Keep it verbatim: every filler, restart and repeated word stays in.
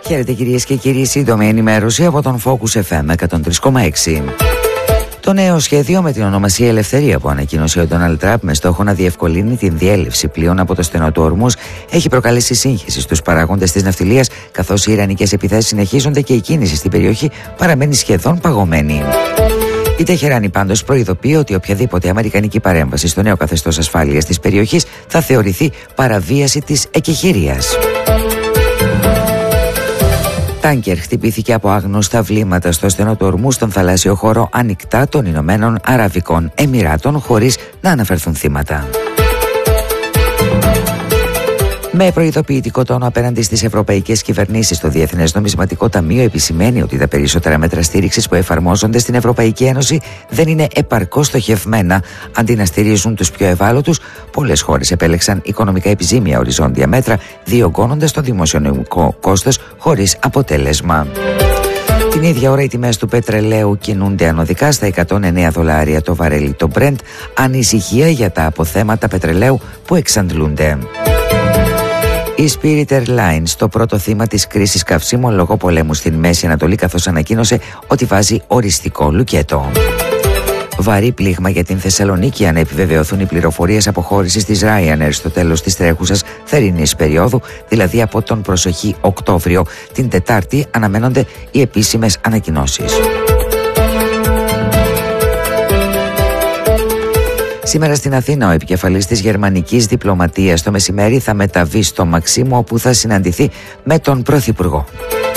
Χαίρετε κυρίες και κύριοι, σύντομη ενημέρωση από τον Focus εφ εμ εκατόν τρία κόμμα έξι. Το νέο σχέδιο με την ονομασία Ελευθερία που ανακοίνωσε ο Ντόναλντ Τραμπ με στόχο να διευκολύνει την διέλευση πλοίων από το στενό του Ορμούζ έχει προκαλέσει σύγχυση στους παράγοντες της ναυτιλίας, καθώς οι ιρανικές επιθέσεις συνεχίζονται και η κίνηση στην περιοχή παραμένει σχεδόν παγωμένη. Η Τεχεράνη πάντως προειδοποιεί ότι οποιαδήποτε αμερικανική παρέμβαση στο νέο καθεστώς ασφάλειας της περιοχής θα θεωρηθεί παραβίαση της εκεχηρίας. Τάνκερ χτυπήθηκε από άγνωστα βλήματα στο στενό του Ορμού στον θαλάσσιο χώρο ανοιχτά των Ηνωμένων Αραβικών Εμιράτων χωρίς να αναφερθούν θύματα. Με προειδοποιητικό τόνο απέναντι στις ευρωπαϊκές κυβερνήσεις, το Διεθνές Νομισματικό Ταμείο επισημαίνει ότι τα περισσότερα μέτρα στήριξης που εφαρμόζονται στην Ευρωπαϊκή Ένωση δεν είναι επαρκώς στοχευμένα. Αντί να στηρίζουν τους πιο ευάλωτους, πολλές χώρες επέλεξαν οικονομικά επιζήμια οριζόντια μέτρα, διωγγώνοντας το δημοσιονομικό κόστος χωρίς αποτέλεσμα. Την ίδια ώρα οι τιμές του πετρελαίου κινούνται ανωδικά στα εκατόν εννέα δολάρια το βαρέλι το Brent, ανησυχία για τα αποθέματα πετρελαίου που εξαντλούνται. Η Spirit Airlines, το πρώτο θύμα της κρίσης καυσίμων λόγω πολέμου στην Μέση Ανατολή, καθώς ανακοίνωσε ότι βάζει οριστικό λουκέτο. Βαρύ πλήγμα για την Θεσσαλονίκη αν επιβεβαιωθούν οι πληροφορίες αποχώρησης της Ryanair στο τέλος της τρέχουσας θερινής περίοδου, δηλαδή από τον προσεχή Οκτώβριο. Την Τετάρτη αναμένονται οι επίσημες ανακοινώσεις. Σήμερα στην Αθήνα ο επικεφαλής της γερμανικής διπλωματίας το μεσημέρι θα μεταβεί στο Μαξίμου, όπου θα συναντηθεί με τον Πρωθυπουργό.